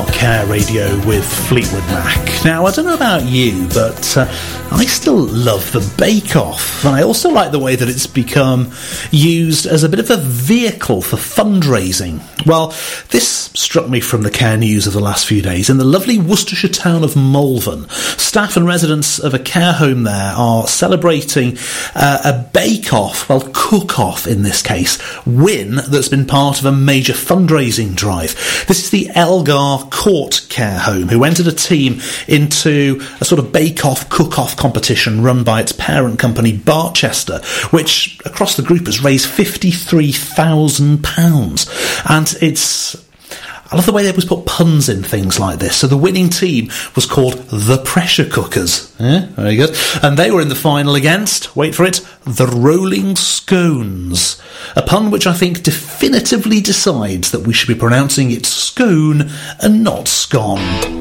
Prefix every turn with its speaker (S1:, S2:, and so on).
S1: Care Radio with Fleetwood Mac. Now, I don't know about you, but I still love the Bake Off, and I also like the way that it's become used as a bit of a vehicle for fundraising. Well, this struck me from the care news of the last few days. In the lovely Worcestershire town of Malvern, staff and residents of a care home there are celebrating a Bake Off, well, cook-off in this case, win that's been part of a major fundraising drive. This is the Elgar Court Care Home, who entered a team into a sort of bake-off, cook-off competition run by its parent company, Barchester, which across the group has raised £53,000. And I love the way they always put puns in things like this. So the winning team was called the Pressure Cookers. Yeah, very good. And they were in the final against, wait for it, the Rolling Scones. A pun which I think definitively decides that we should be pronouncing it scone and not scone.